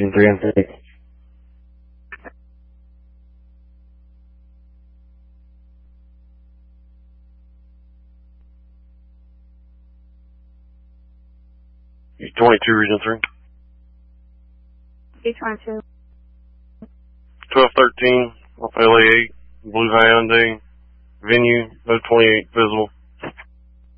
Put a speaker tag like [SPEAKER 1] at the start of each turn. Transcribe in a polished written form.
[SPEAKER 1] Region 3 and 6.
[SPEAKER 2] E22, Region 3.
[SPEAKER 3] E22.
[SPEAKER 2] 1213, off LA8, Blue Hyundai, venue, 028 visible.